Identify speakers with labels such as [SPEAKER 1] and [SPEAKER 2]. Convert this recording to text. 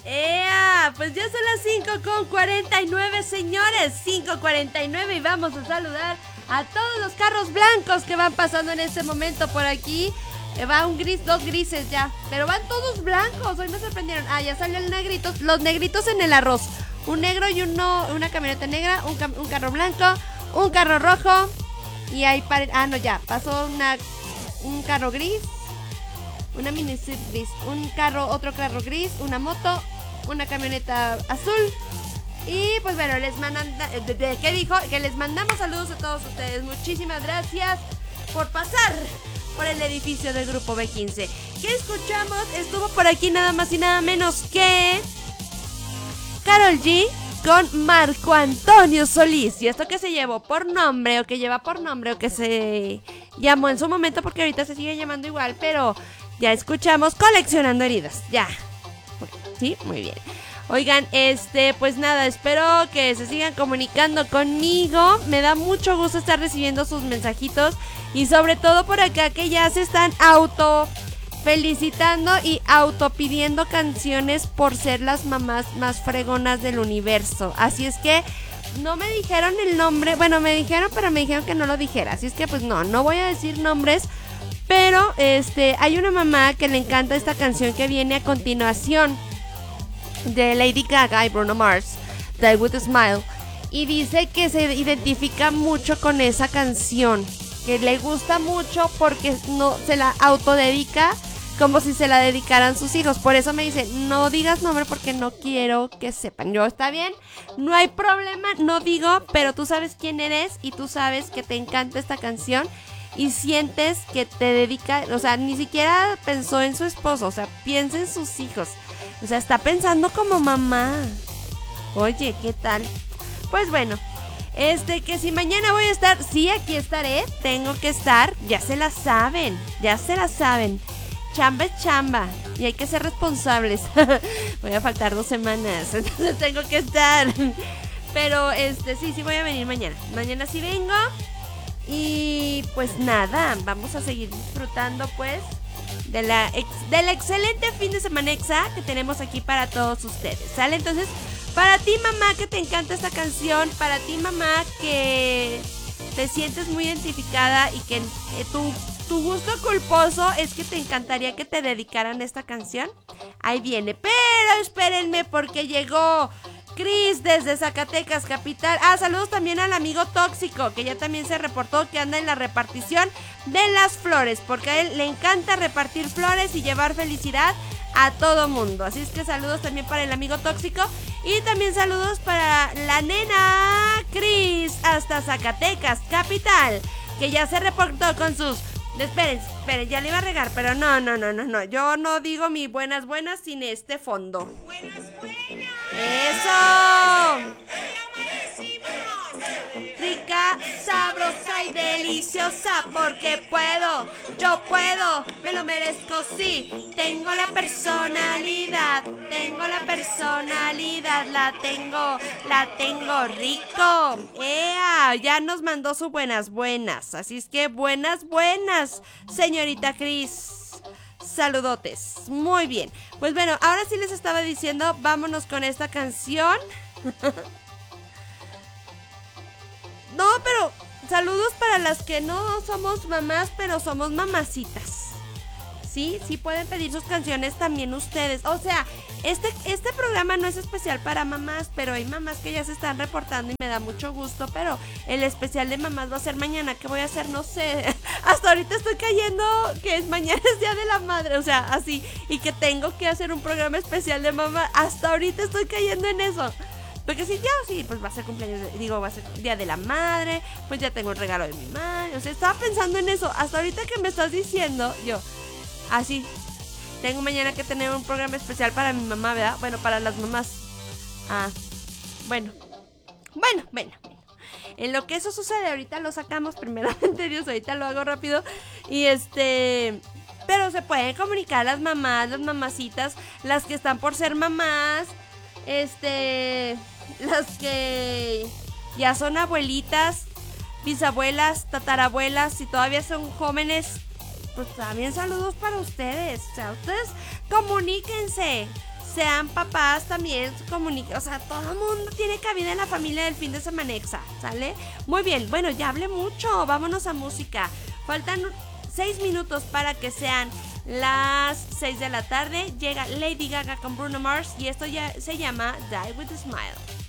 [SPEAKER 1] ¡Ea! Pues ya son las 5:49, señores. 5:49 y vamos a saludar a todos los carros blancos que van pasando en este momento por aquí. Va un gris, dos grises ya, pero van todos blancos. Hoy me sorprendieron. Ya salió el negrito. Los negritos en el arroz. Un negro y una camioneta negra, un carro blanco, un carro rojo. Y ahí ya pasó un carro gris, una mini Swift gris, otro carro gris, una moto, una camioneta azul. Y pues bueno, les mandan, ¿qué dijo? Que les mandamos saludos a todos ustedes. Muchísimas gracias por pasar por el edificio del Grupo B15. ¿Qué escuchamos? Estuvo por aquí nada más y nada menos que Karol G con Marco Antonio Solís. Y esto que se llevó por nombre, o que lleva por nombre, o que se llamó en su momento, porque ahorita se sigue llamando igual, pero ya escuchamos Coleccionando Heridas. Ya. ¿Sí? Muy bien. Oigan, pues nada, espero que se sigan comunicando conmigo. Me da mucho gusto estar recibiendo sus mensajitos. Y sobre todo por acá que ya se están felicitando y pidiendo canciones por ser las mamás más fregonas del universo. Así es que no me dijeron el nombre. Bueno, me dijeron, pero me dijeron que no lo dijera. Así es que pues no voy a decir nombres. Pero hay una mamá que le encanta esta canción que viene a continuación, de Lady Gaga y Bruno Mars, Die With a Smile, y dice que se identifica mucho con esa canción, que le gusta mucho porque no se la autodedica como si se la dedicaran sus hijos. Por eso me dice, no digas nombre porque no quiero que sepan. Yo, está bien, no hay problema, no digo, pero tú sabes quién eres y tú sabes que te encanta esta canción y sientes que te dedica, o sea, ni siquiera pensó en su esposo, o sea, piensa en sus hijos. O sea, está pensando como mamá. Oye, ¿qué tal? Pues bueno, que si mañana voy a estar, sí, aquí estaré, tengo que estar, ya se la saben. Chamba es chamba y hay que ser responsables. Voy a faltar 2 semanas, entonces tengo que estar. Pero sí voy a venir mañana. Mañana sí vengo. Y pues nada, vamos a seguir disfrutando pues del excelente fin de semana que tenemos aquí para todos ustedes, ¿sale? Entonces, para ti mamá que te encanta esta canción, para ti mamá que te sientes muy identificada y que tu gusto culposo es que te encantaría que te dedicaran esta canción, ahí viene. Pero espérenme porque llegó Cris desde Zacatecas, capital. Saludos también al amigo Tóxico, que ya también se reportó que anda en la repartición de las flores, porque a él le encanta repartir flores y llevar felicidad a todo mundo. Así es que saludos también para el amigo Tóxico. Y también saludos para la nena Cris hasta Zacatecas, capital, que ya se reportó con sus... Esperen, ya le iba a regar, pero no. Yo no digo mi buenas sin este fondo.
[SPEAKER 2] Buenas.
[SPEAKER 1] ¡Eso! Rica, sabrosa y deliciosa, porque yo puedo, me lo merezco, sí. Tengo la personalidad, la tengo rico. Ya nos mandó su buenas, así es que buenas, señorita Cris. Saludotes, muy bien. Pues bueno, ahora sí les estaba diciendo, vámonos con esta canción. No, pero saludos para las que no somos mamás, pero somos mamacitas. Sí pueden pedir sus canciones también ustedes. O sea, este programa no es especial para mamás, pero hay mamás que ya se están reportando y me da mucho gusto. Pero el especial de mamás va a ser mañana. ¿Qué voy a hacer? No sé. Hasta ahorita estoy cayendo que mañana es Día de la Madre. O sea, así. Y que tengo que hacer un programa especial de mamá. Hasta ahorita estoy cayendo en eso. Porque sí, pues va a ser cumpleaños, va a ser Día de la Madre. Pues ya tengo el regalo de mi madre. O sea, estaba pensando en eso. Hasta ahorita que me estás diciendo, yo... Así, tengo mañana que tener un programa especial para mi mamá, ¿verdad? Bueno, para las mamás. Bueno. En lo que eso sucede, ahorita lo sacamos, primeramente Dios, ahorita lo hago rápido. Y pero se pueden comunicar las mamás, las mamacitas, las que están por ser mamás, las que ya son abuelitas, bisabuelas, tatarabuelas, si todavía son jóvenes. Pues también saludos para ustedes. O sea, ustedes comuníquense. sean papás también, o sea, todo el mundo tiene cabida en la familia del fin de semanexa, ¿sale? Muy bien, bueno, ya hablé mucho, vámonos a música. Faltan 6 minutos para que sean las 6 de la tarde. Llega Lady Gaga con Bruno Mars y esto ya se llama Die With a Smile.